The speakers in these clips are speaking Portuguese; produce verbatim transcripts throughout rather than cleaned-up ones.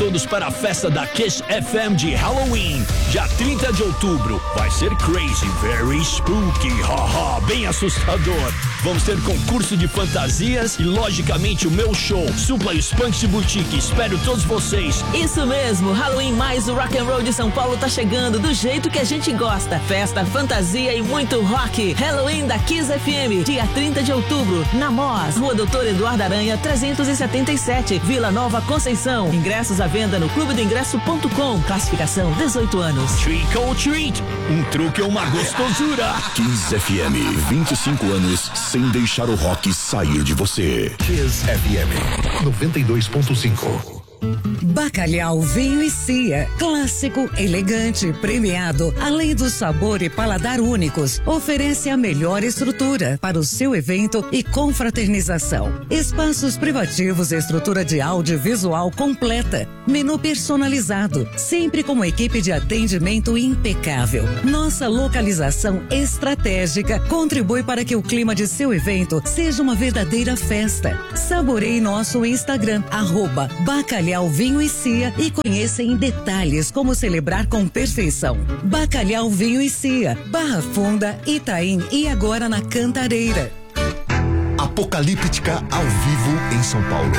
todos para a festa da Kiss F M de Halloween, dia trinta de outubro. Vai ser crazy, very spooky, haha, bem assustador. Vamos ter concurso de fantasias e, logicamente, o meu show, Supla e os Punks de Boutique. Espero todos vocês. Isso mesmo, Halloween mais o Rock and Roll de São Paulo tá chegando do jeito que a gente gosta. Festa, fantasia e muito rock. Halloween da Kiss F M, dia trinta de outubro, na Mós, Rua Doutor Eduardo Aranha, trezentos e setenta e sete, Vila Nova, Conceição. Ingressos à venda no clube do ingresso ponto com. Classificação dezoito anos. Trick or treat, um truque ou uma gostosura. Kiss F M, vinte e cinco anos sem deixar o rock sair de você. Kiss F M noventa e dois ponto cinco. Bacalhau, vinho e cia, clássico, elegante, premiado, além do sabor e paladar únicos, oferece a melhor estrutura para o seu evento e confraternização. Espaços privativos e estrutura de audiovisual completa, menu personalizado, sempre com uma equipe de atendimento impecável. Nossa localização estratégica contribui para que o clima de seu evento seja uma verdadeira festa. Saboreie nosso Instagram, arroba Bacalhau Vinho e Cia, e conheça em detalhes como celebrar com perfeição. Bacalhau Vinho e Cia, Barra Funda, Itaim e agora na Cantareira. Apocalíptica ao vivo em São Paulo.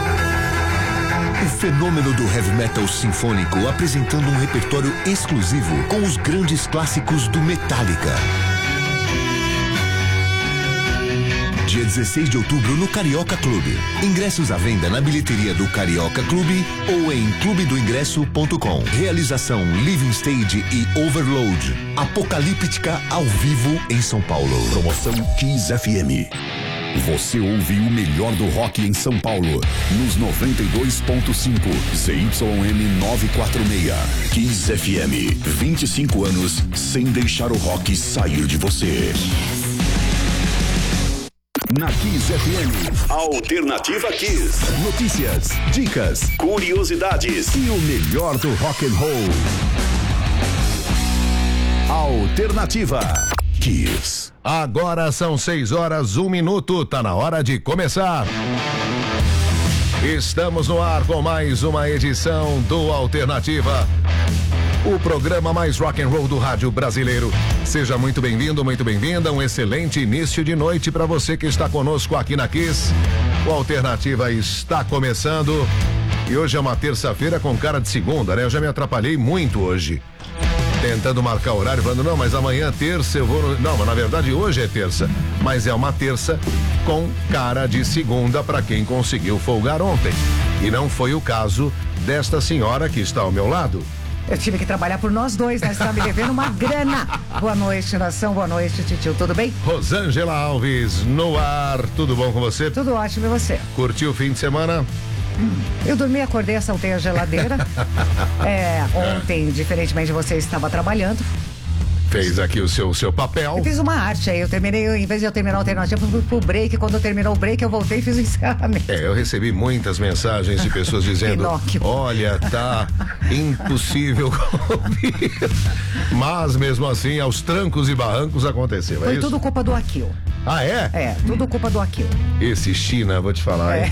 O fenômeno do heavy metal sinfônico apresentando um repertório exclusivo com os grandes clássicos do Metallica. Dia dezesseis de outubro no Carioca Clube. Ingressos à venda na bilheteria do Carioca Clube ou em clube do ingresso ponto com. Realização Living Stage e Overload. Apocalíptica ao vivo em São Paulo. Promoção Kiss F M. Você ouve o melhor do rock em São Paulo nos noventa e dois ponto cinco Z Y M novecentos e quarenta e seis. Kiss F M. vinte e cinco anos sem deixar o rock sair de você. Na Kiss F M, Alternativa Kiss. Notícias, dicas, curiosidades e o melhor do rock and roll. Alternativa Kiss. Agora são seis horas, um minuto, tá na hora de começar. Estamos no ar com mais uma edição do Alternativa, o programa mais rock and roll do rádio brasileiro. Seja muito bem-vindo, muito bem-vinda. Um excelente início de noite para você que está conosco aqui na Kiss. O Alternativa está começando e hoje é uma terça-feira com cara de segunda, né? Eu já me atrapalhei muito hoje, tentando marcar horário, falando, não, mas amanhã terça eu vou... No... Não, mas na verdade hoje é terça, mas é uma terça com cara de segunda para quem conseguiu folgar ontem. E não foi o caso desta senhora que está ao meu lado. Eu tive que trabalhar por nós dois, nós estamos me devendo uma grana. Boa noite, nação, boa noite, titio, tudo bem? Rosângela Alves, no ar, tudo bom com você? Tudo ótimo, e você? Curtiu o fim de semana? Eu dormi, acordei, assaltei a geladeira. é, ontem, diferentemente de você, estava trabalhando. Fez aqui o seu, seu papel. Eu fiz uma arte aí, eu terminei, em vez de eu terminar o alternativo, eu fui pro break. Quando terminou o break, eu voltei e fiz o encerramento. É, eu recebi muitas mensagens de pessoas dizendo, olha, tá impossível ouvir. Mas mesmo assim, aos trancos e barrancos aconteceu. Foi é isso? Tudo culpa do Akil. Ah, é? É, tudo culpa do Akil. Esse China, vou te falar, é. hein?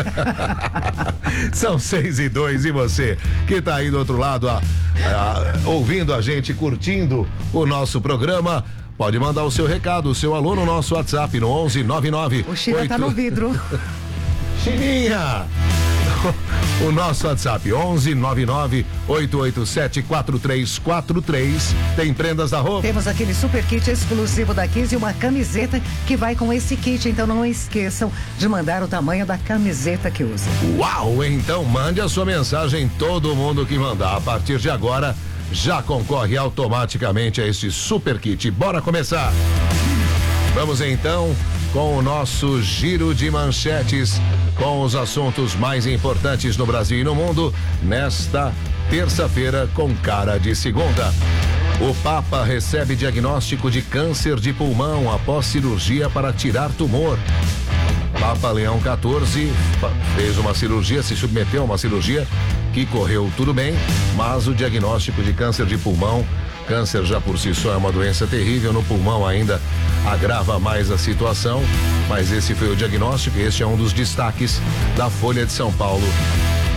São seis e dois, e você que tá aí do outro lado, a, a, ouvindo a gente, curtindo o nosso programa, pode mandar o seu recado, o seu alô no nosso WhatsApp no onze nove nove. O China oito... tá no vidro. Chininha! O nosso WhatsApp onze nove nove oito oito sete quatro três quatro três. Tem prendas da roupa? Temos aquele super kit exclusivo da Kiss e uma camiseta que vai com esse kit, então não esqueçam de mandar o tamanho da camiseta que usa. Uau! Então mande a sua mensagem, todo mundo que mandar a partir de agora já concorre automaticamente a este super kit. Bora começar! Vamos então com o nosso giro de manchetes com os assuntos mais importantes no Brasil e no mundo nesta terça-feira com cara de segunda. O Papa recebe diagnóstico de câncer de pulmão após cirurgia para tirar tumor. Papa Leão quatorze fez uma cirurgia, se submeteu a uma cirurgia que correu tudo bem, mas o diagnóstico de câncer de pulmão, câncer já por si só é uma doença terrível, no pulmão ainda agrava mais a situação, mas esse foi o diagnóstico e este é um dos destaques da Folha de São Paulo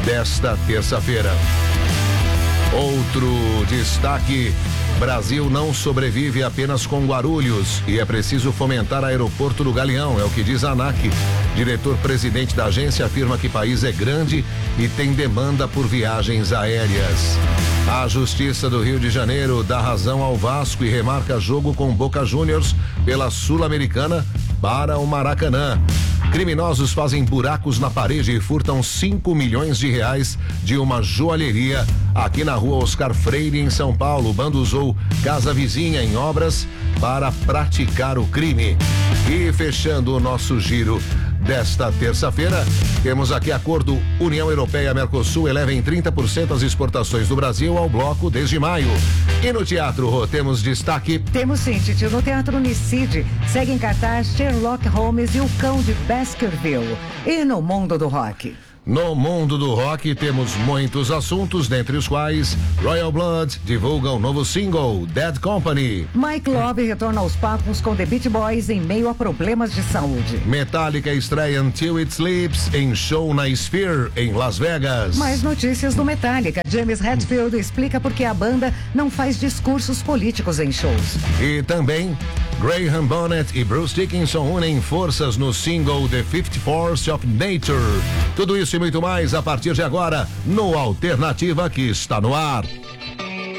desta terça-feira. Outro destaque: Brasil não sobrevive apenas com Guarulhos e é preciso fomentar aeroporto do Galeão, é o que diz a ANAC. Diretor-presidente da agência afirma que o país é grande e tem demanda por viagens aéreas. A Justiça do Rio de Janeiro dá razão ao Vasco e remarca jogo com Boca Juniors pela Sul-Americana para o Maracanã. Criminosos fazem buracos na parede e furtam cinco milhões de reais de uma joalheria aqui na rua Oscar Freire, em São Paulo. O bando usou casa vizinha em obras para praticar o crime. E fechando o nosso giro desta terça-feira, temos aqui acordo União Europeia-Mercosul eleva em trinta por cento as exportações do Brasil ao bloco desde maio. E no teatro, Rô, temos destaque? Temos sim, Titio. No Teatro Unicid, segue em cartaz Sherlock Holmes e o Cão de Baskerville. E no mundo do rock? No mundo do rock temos muitos assuntos, dentre os quais Royal Blood divulga um novo single, Dead Company. Mike Love retorna aos palcos com The Beach Boys em meio a problemas de saúde. Metallica estreia Until It Sleeps em show na Sphere, em Las Vegas. Mais notícias do Metallica. James Hetfield explica por que a banda não faz discursos políticos em shows. E também Graham Bonnet e Bruce Dickinson unem forças no single The Fifth Force of Nature. Tudo isso e muito mais a partir de agora no Alternativa, que está no ar.